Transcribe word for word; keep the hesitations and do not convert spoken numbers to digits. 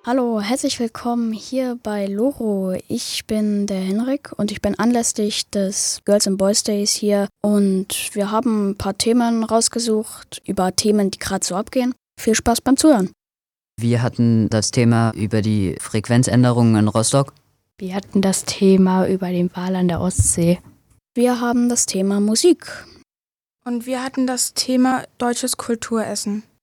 Hallo, herzlich willkommen hier bei Loro. Ich bin der Henrik und ich bin anlässlich des Girls and Boys Days hier und wir haben ein paar Themen rausgesucht über Themen, die gerade so abgehen. Viel Spaß beim Zuhören. Wir hatten das Thema über die Frequenzänderungen in Rostock. Wir hatten das Thema über den Wal an der Ostsee. Wir haben das Thema Musik. Und wir hatten das Thema deutsches Kulturessen.